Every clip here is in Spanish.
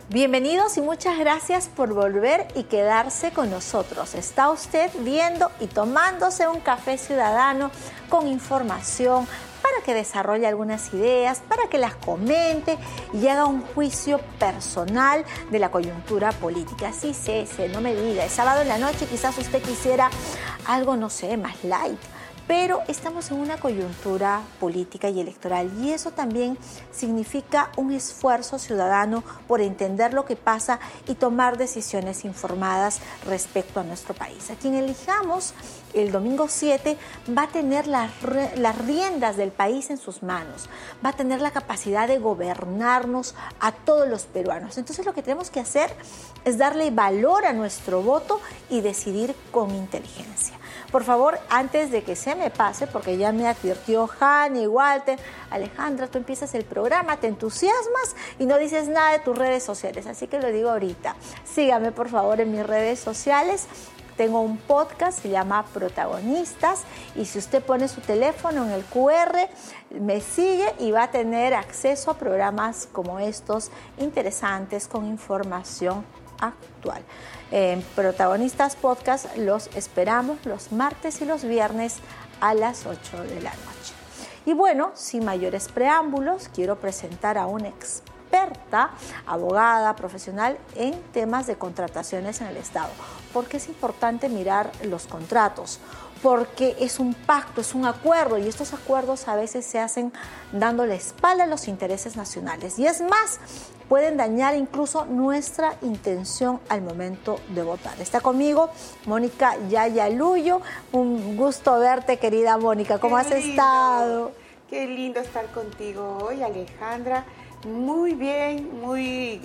Bienvenidos y muchas gracias por volver y quedarse con nosotros. Está usted viendo y tomándose un café ciudadano con información para que desarrolle algunas ideas, para que las comente y haga un juicio personal de la coyuntura política. Sí, no me diga, es sábado en la noche, quizás usted quisiera algo, no sé, más light. Pero estamos en una coyuntura política y electoral y eso también significa un esfuerzo ciudadano por entender lo que pasa y tomar decisiones informadas respecto a nuestro país. A quien elijamos el domingo 7 va a tener las riendas del país en sus manos, va a tener la capacidad de gobernarnos a todos los peruanos. Entonces lo que tenemos que hacer es darle valor a nuestro voto y decidir con inteligencia. Por favor, antes de que se me pase, porque ya me advirtió Jani, Walter, Alejandra, tú empiezas el programa, te entusiasmas y no dices nada de tus redes sociales, así que lo digo ahorita. Sígame, por favor, en mis redes sociales. Tengo un podcast, se llama Protagonistas, y si usted pone su teléfono en el QR, me sigue y va a tener acceso a programas como estos, interesantes, con información actual. En Protagonistas Podcast los esperamos los martes y los viernes a las 8 de la noche. Y bueno, sin mayores preámbulos, quiero presentar a una experta, abogada, profesional en temas de contrataciones en el Estado. Porque es importante mirar los contratos, porque es un pacto, es un acuerdo, y estos acuerdos a veces se hacen dando la espalda a los intereses nacionales. Y es más, pueden dañar incluso nuestra intención al momento de votar. Está conmigo Mónica Yayaluyo. Un gusto verte, querida Mónica. ¿Cómo has estado? Qué lindo estar contigo hoy, Alejandra. Muy bien, muy,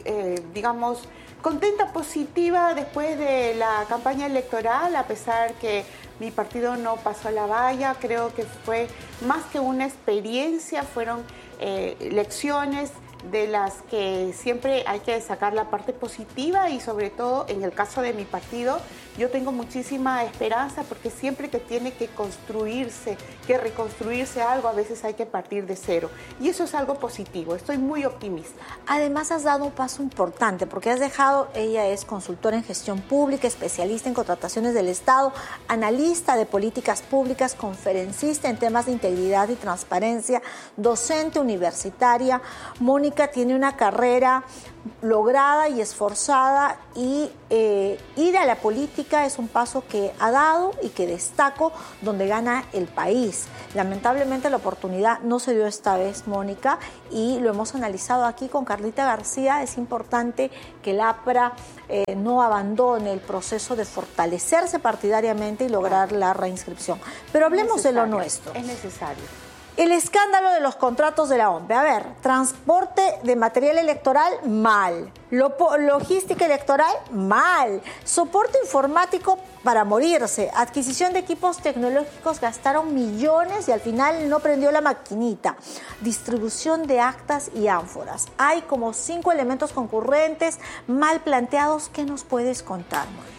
contenta, positiva después de la campaña electoral, a pesar que mi partido no pasó la valla. Creo que fue más que una experiencia, fueron lecciones de las que siempre hay que sacar la parte positiva, y sobre todo en el caso de mi partido yo tengo muchísima esperanza, porque siempre que tiene que construirse, que reconstruirse algo, a veces hay que partir de cero, y eso es algo positivo. Estoy muy optimista. Además has dado un paso importante, porque has dejado, ella es consultora en gestión pública, especialista en contrataciones del Estado, analista de políticas públicas, conferencista en temas de integridad y transparencia, docente universitaria. Mónica tiene una carrera lograda y esforzada, y ir a la política es un paso que ha dado y que destaco, donde gana el país. Lamentablemente la oportunidad no se dio esta vez, Mónica, y lo hemos analizado aquí con Carlita García. Es importante que el APRA no abandone el proceso de fortalecerse partidariamente y lograr la reinscripción. Pero hablemos de lo nuestro. Es necesario. El escándalo de los contratos de la OMPE. A ver, transporte de material electoral, mal. Logística electoral, mal. Soporte informático para morirse. Adquisición de equipos tecnológicos, gastaron millones y al final no prendió la maquinita. Distribución de actas y ánforas. Hay como 5 elementos concurrentes, mal planteados. ¿Qué nos puedes contar, Mónica?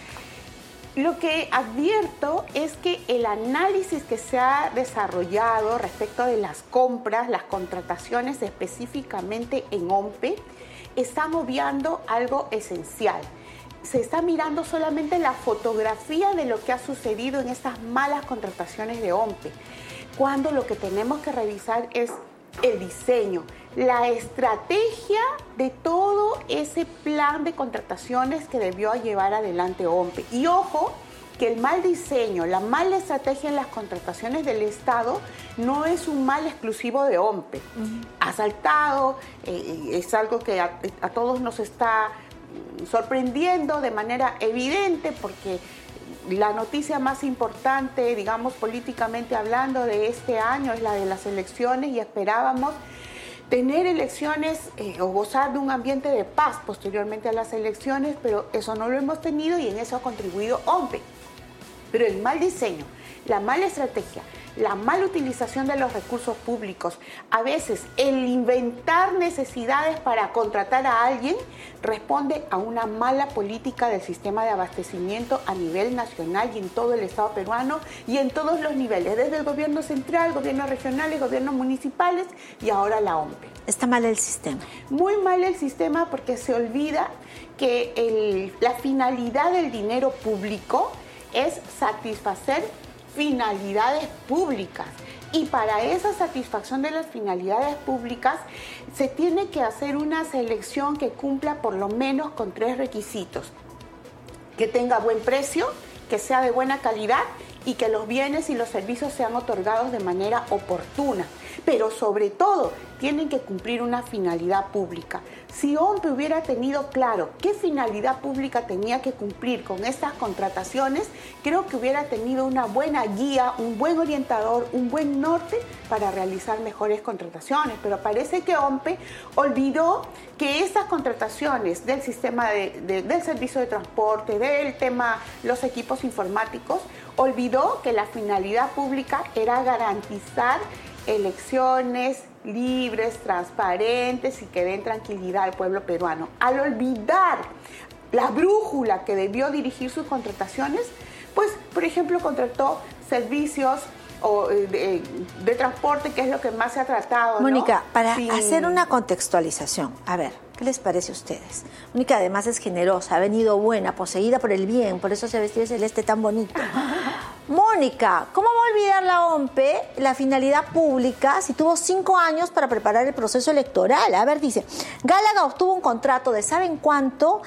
Lo que advierto es que el análisis que se ha desarrollado respecto de las compras, las contrataciones específicamente en OMPE, están obviando algo esencial. Se está mirando solamente la fotografía de lo que ha sucedido en estas malas contrataciones de OMPE, cuando lo que tenemos que revisar es el diseño, la estrategia de todo ese plan de contrataciones que debió llevar adelante OMPE. Y ojo, que el mal diseño, la mala estrategia en las contrataciones del Estado no es un mal exclusivo de OMPE. Ha saltado, es algo que a todos nos está sorprendiendo de manera evidente, porque la noticia más importante, digamos, políticamente hablando, de este año es la de las elecciones, y esperábamos tener elecciones o gozar de un ambiente de paz posteriormente a las elecciones, pero eso no lo hemos tenido, y en eso ha contribuido OMPE. Pero el mal diseño, la mala estrategia, la mala utilización de los recursos públicos, a veces el inventar necesidades para contratar a alguien responde a una mala política del sistema de abastecimiento a nivel nacional y en todo el Estado peruano y en todos los niveles, desde el gobierno central, gobiernos regionales, gobiernos municipales y ahora la OMPE. Está mal el sistema. Muy mal el sistema porque se olvida que la finalidad del dinero público es satisfacer finalidades públicas. Y para esa satisfacción de las finalidades públicas se tiene que hacer una selección que cumpla por lo menos con 3 requisitos. Que tenga buen precio, que sea de buena calidad y que los bienes y los servicios sean otorgados de manera oportuna. Pero sobre todo, tienen que cumplir una finalidad pública. Si OMPE hubiera tenido claro qué finalidad pública tenía que cumplir con estas contrataciones, creo que hubiera tenido una buena guía, un buen orientador, un buen norte para realizar mejores contrataciones. Pero parece que OMPE olvidó que estas contrataciones del sistema del servicio de transporte, del tema los equipos informáticos, olvidó que la finalidad pública era garantizar elecciones libres, transparentes y que den tranquilidad al pueblo peruano. Al olvidar la brújula que debió dirigir sus contrataciones, pues, por ejemplo, contrató servicios de transporte, que es lo que más se ha tratado, ¿no? Mónica, para hacer una contextualización, a ver, ¿qué les parece a ustedes? Mónica además es generosa, ha venido buena, poseída por el bien, por eso se ha vestido de celeste tan bonito. Mónica, ¿cómo va a olvidar la OMPE la finalidad pública si tuvo 5 años para preparar el proceso electoral? A ver, dice, Gálaga obtuvo un contrato de, ¿saben cuánto?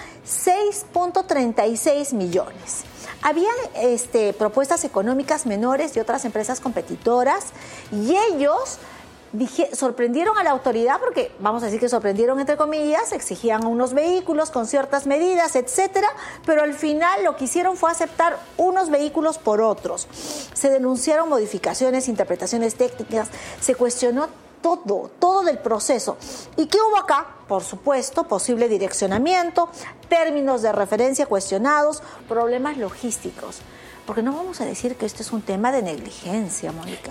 6.36 millones. Habían propuestas económicas menores de otras empresas competitoras y ellos sorprendieron a la autoridad porque, vamos a decir que sorprendieron entre comillas, exigían unos vehículos con ciertas medidas, etcétera, pero al final lo que hicieron fue aceptar unos vehículos por otros. Se denunciaron modificaciones, interpretaciones técnicas, se cuestionó todo del proceso. ¿Y qué hubo acá? Por supuesto, posible direccionamiento, términos de referencia cuestionados, problemas logísticos. Porque no vamos a decir que esto es un tema de negligencia, Mónica.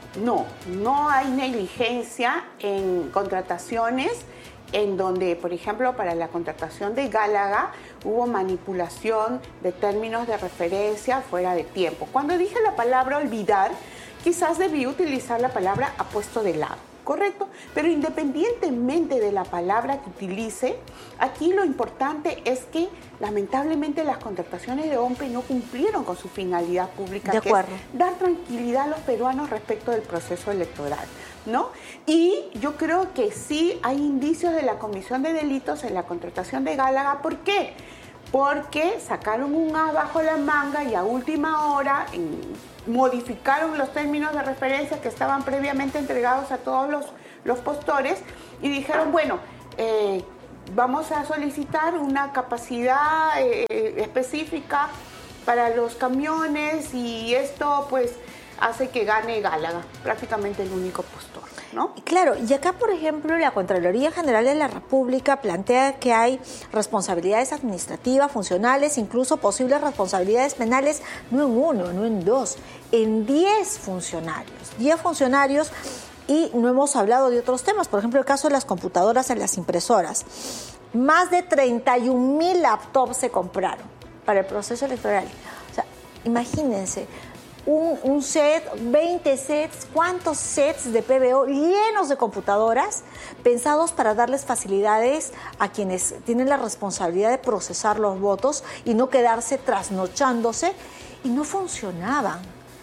No hay negligencia en contrataciones en donde, por ejemplo, para la contratación de Gálaga hubo manipulación de términos de referencia fuera de tiempo. Cuando dije la palabra olvidar, quizás debí utilizar la palabra apuesto de lado. Correcto, pero independientemente de la palabra que utilice, aquí lo importante es que lamentablemente las contrataciones de OMPE no cumplieron con su finalidad pública, que es dar tranquilidad a los peruanos respecto del proceso electoral, ¿no? Y yo creo que sí hay indicios de la comisión de delitos en la contratación de Gálaga. ¿Por qué? Porque sacaron un as bajo la manga y a última hora modificaron los términos de referencia que estaban previamente entregados a todos los postores y dijeron, bueno, vamos a solicitar una capacidad específica para los camiones y esto pues hace que gane Gálaga, prácticamente el único postor, ¿no? Claro, y acá, por ejemplo, la Contraloría General de la República plantea que hay responsabilidades administrativas, funcionales, incluso posibles responsabilidades penales, no en 1, no en 2, en 10 funcionarios. 10 funcionarios y no hemos hablado de otros temas, por ejemplo, el caso de las computadoras en las impresoras. Más de 31,000 laptops se compraron para el proceso electoral. O sea, imagínense, un set, 20 sets, ¿cuántos sets de PBO llenos de computadoras pensados para darles facilidades a quienes tienen la responsabilidad de procesar los votos y no quedarse trasnochándose? Y no funcionaban,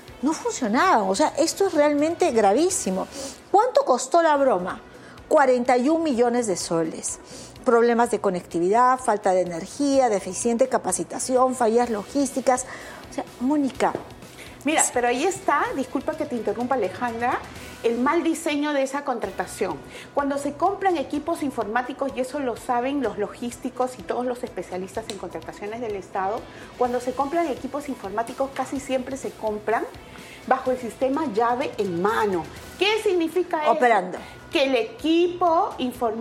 o sea, esto es realmente gravísimo. ¿Cuánto costó la broma? 41 millones de soles. Problemas de conectividad, falta de energía, deficiente capacitación, fallas logísticas. O sea, Mónica, mira, pero ahí está, disculpa que te interrumpa, Alejandra, el mal diseño de esa contratación. Cuando se compran equipos informáticos, y eso lo saben los logísticos y todos los especialistas en contrataciones del Estado, cuando se compran equipos informáticos casi siempre se compran bajo el sistema llave en mano. ¿Qué significa eso? Operando. Que el equipo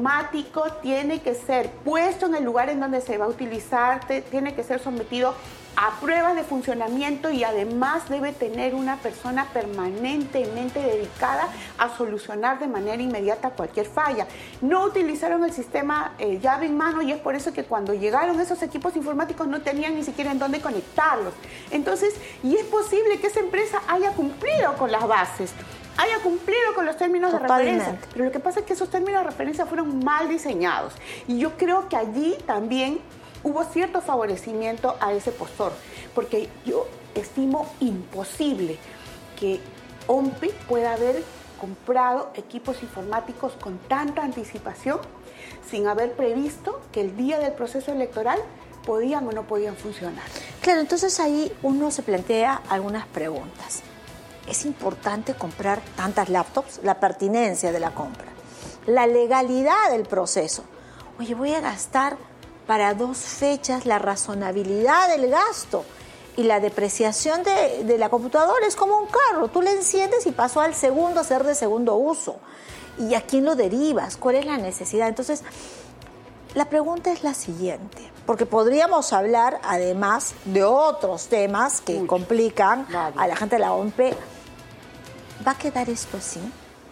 informático tiene que ser puesto en el lugar en donde se va a utilizar, tiene que ser sometido a pruebas de funcionamiento y además debe tener una persona permanentemente dedicada a solucionar de manera inmediata cualquier falla. No utilizaron el sistema llave en mano y es por eso que cuando llegaron esos equipos informáticos no tenían ni siquiera en dónde conectarlos. Entonces, y es posible que esa empresa haya cumplido con las bases, haya cumplido con los términos de referencia, pero lo que pasa es que esos términos de referencia fueron mal diseñados y yo creo que allí también hubo cierto favorecimiento a ese postor, porque yo estimo imposible que OMPE pueda haber comprado equipos informáticos con tanta anticipación sin haber previsto que el día del proceso electoral podían o no podían funcionar. Claro, entonces ahí uno se plantea algunas preguntas. ¿Es importante comprar tantas laptops? La pertinencia de la compra, la legalidad del proceso. Oye, voy a gastar para 2 fechas, la razonabilidad del gasto y la depreciación de la computadora es como un carro. Tú le enciendes y pasó al segundo a ser de segundo uso. ¿Y a quién lo derivas? ¿Cuál es la necesidad? Entonces, la pregunta es la siguiente, porque podríamos hablar además de otros temas que complican a la gente de la OMPE. ¿Va a quedar esto así?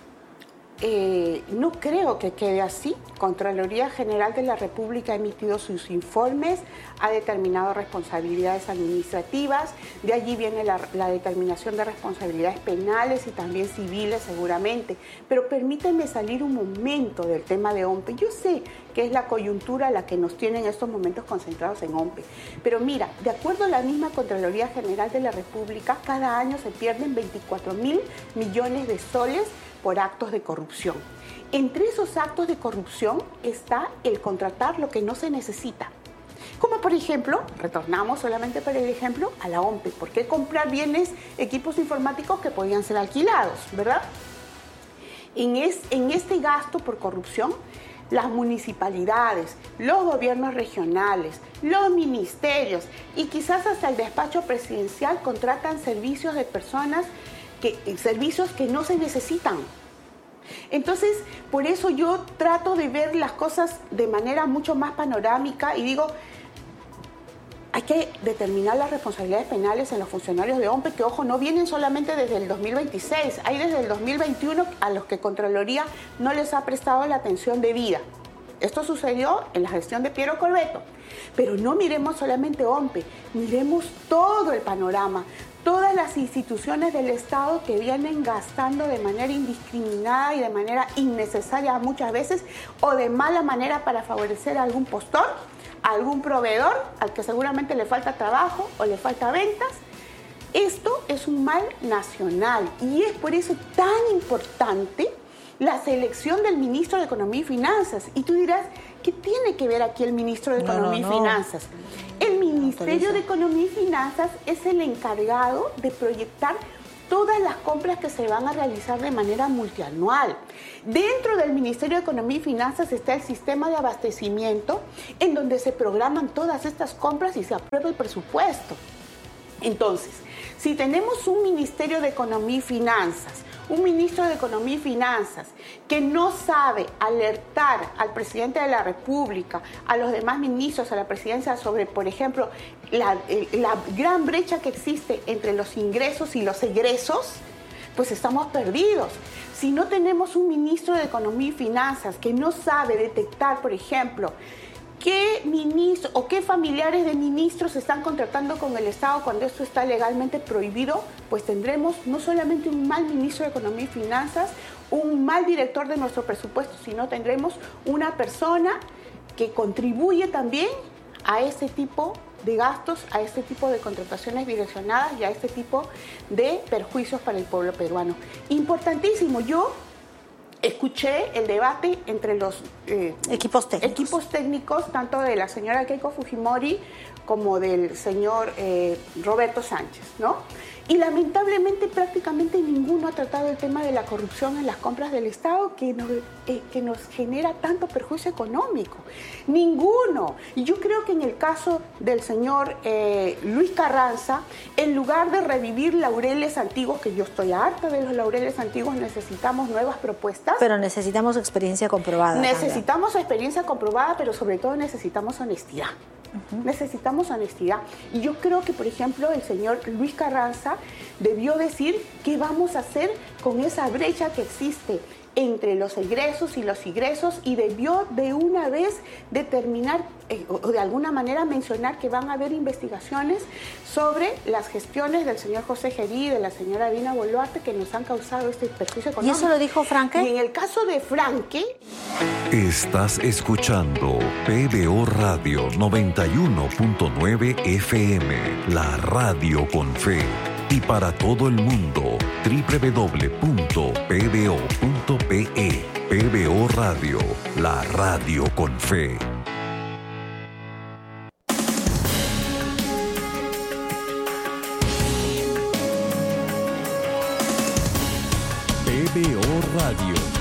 No creo que quede así. Contraloría General de la República ha emitido sus informes, ha determinado responsabilidades administrativas, de allí viene la determinación de responsabilidades penales y también civiles seguramente. Pero permítanme salir un momento del tema de OMPE. Yo sé que es la coyuntura la que nos tiene en estos momentos concentrados en OMPE, pero mira, de acuerdo a la misma Contraloría General de la República, cada año se pierden 24.000 millones de soles por actos de corrupción. Entre esos actos de corrupción está el contratar lo que no se necesita. Como por ejemplo, retornamos solamente para el ejemplo a la OMPE. ¿Por qué comprar bienes, equipos informáticos que podían ser alquilados, verdad? En este gasto por corrupción, las municipalidades, los gobiernos regionales, los ministerios y quizás hasta el despacho presidencial contratan servicios de personas servicios que no se necesitan. Entonces, por eso yo trato de ver las cosas de manera mucho más panorámica y digo, hay que determinar las responsabilidades penales en los funcionarios de OMPE, que ojo, no vienen solamente desde el 2026, hay desde el 2021 a los que Contraloría no les ha prestado la atención debida. Esto sucedió en la gestión de Piero Corvetto. Pero no miremos solamente OMPE, miremos todo el panorama, todas las instituciones del Estado que vienen gastando de manera indiscriminada y de manera innecesaria muchas veces o de mala manera para favorecer a algún postor, a algún proveedor al que seguramente le falta trabajo o le falta ventas. Esto es un mal nacional y es por eso tan importante la selección del ministro de Economía y Finanzas. Y tú dirás, ¿qué tiene que ver aquí el ministro de Economía y Finanzas? El Ministerio de Economía y Finanzas es el encargado de proyectar todas las compras que se van a realizar de manera multianual. Dentro del Ministerio de Economía y Finanzas está el sistema de abastecimiento en donde se programan todas estas compras y se aprueba el presupuesto. Entonces, si tenemos un Ministerio de Economía y Finanzas, un ministro de Economía y Finanzas que no sabe alertar al presidente de la República, a los demás ministros, a la presidencia sobre, por ejemplo, la gran brecha que existe entre los ingresos y los egresos, pues estamos perdidos. Si no tenemos un ministro de Economía y Finanzas que no sabe detectar, por ejemplo, ¿qué ministros o qué familiares de ministros se están contratando con el Estado cuando esto está legalmente prohibido? Pues tendremos no solamente un mal ministro de Economía y Finanzas, un mal director de nuestro presupuesto, sino tendremos una persona que contribuye también a este tipo de gastos, a este tipo de contrataciones direccionadas y a este tipo de perjuicios para el pueblo peruano. Importantísimo, yo escuché el debate entre los equipos técnicos, tanto de la señora Keiko Fujimori como del señor Roberto Sánchez, ¿no? Y lamentablemente prácticamente ninguno ha tratado el tema de la corrupción en las compras del Estado que nos genera tanto perjuicio económico. Ninguno. Y yo creo que en el caso del señor Luis Carranza, en lugar de revivir laureles antiguos, que yo estoy harta de los laureles antiguos, necesitamos nuevas propuestas. Pero necesitamos experiencia comprobada. Necesitamos experiencia comprobada, pero sobre todo necesitamos honestidad. Necesitamos honestidad. Y yo creo que, por ejemplo, el señor Luis Carranza debió decir qué vamos a hacer con esa brecha que existe entre los egresos y los ingresos, y debió de una vez determinar o de alguna manera mencionar que van a haber investigaciones sobre las gestiones del señor José Gerí y de la señora Dina Boluarte que nos han causado este perjuicio económico. ¿Y eso lo dijo Franque? Y en el caso de Franque... Estás escuchando PBO Radio 91.9 FM, la radio con fe. Y para todo el mundo, www.pbo.pe. PBO Radio, la radio con fe. PBO Radio.